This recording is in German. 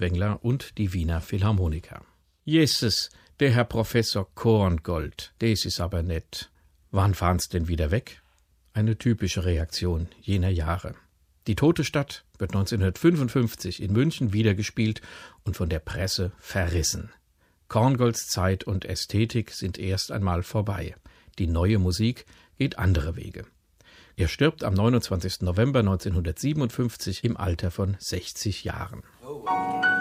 Furtwängler und die Wiener Philharmoniker. Jesus, der Herr Professor Korngold, des is aber nett. Wann fahren's denn wieder weg? Eine typische Reaktion jener Jahre. Die Tote Stadt wird 1955 in München wiedergespielt und von der Presse verrissen. Korngolds Zeit und Ästhetik sind erst einmal vorbei. Die neue Musik geht andere Wege. Er stirbt am 29. November 1957 im Alter von 60 Jahren.